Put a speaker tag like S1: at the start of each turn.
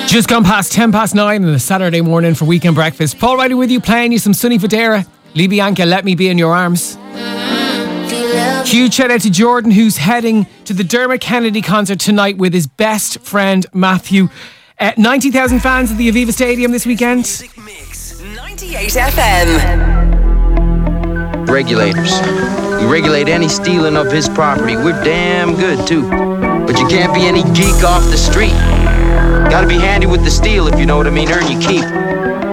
S1: Just gone past 10 past 9 on a Saturday morning for Weekend Breakfast. Paul Riley with you, playing you some Sonny Fodera. Lee Bianca, Let Me Be in Your Arms. Huge shout out to Jordan, who's heading to the Dermot Kennedy concert tonight with his best friend Matthew. 90,000 fans at the Aviva Stadium this weekend.
S2: 98 FM.
S3: Regulators. We regulate any stealing of his property. We're damn good too. But you can't be any geek off the street. Gotta be handy with the steel, if you know what I mean. Earn your keep.